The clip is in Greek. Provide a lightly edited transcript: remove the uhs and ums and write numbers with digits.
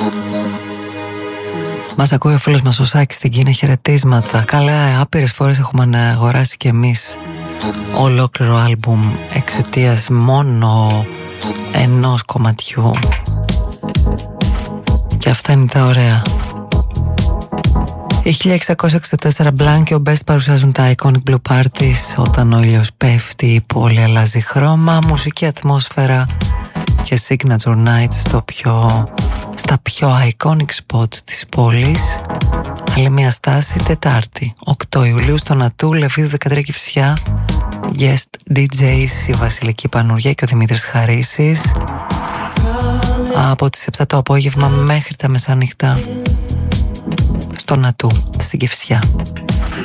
Μας ακούει ο φίλος μας ο Σάκης στην Κίνα, χαιρετίσματα. Καλά, άπειρες φορές έχουμε αγοράσει κι εμείς ολόκληρο άλμπουμ εξαιτίας μόνο ενός κομματιού. Και αυτά είναι τα ωραία. Οι 1664 Blank και ο Best παρουσιάζουν τα Iconic Blue Parties. Όταν ο ήλιος πέφτει, η πόλη αλλάζει χρώμα, μουσική ατμόσφαιρα και Signature Nights στα πιο iconic spot της πόλης. Άλλη μια στάση Τετάρτη 8 Ιουλίου στο Νατού, Λεβίδου 13 Κηφισιά. Guest DJs η Βασιλική Πανουργία και ο Δημήτρης Χαρίσης από τις 7 το απόγευμα μέχρι τα μεσάνυχτα στο Νατού στην Κηφισιά.